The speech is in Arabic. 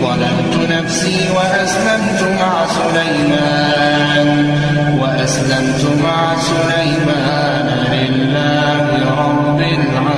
ظلمت نفسي وأسلمت مع سليمان لله رب العالمين.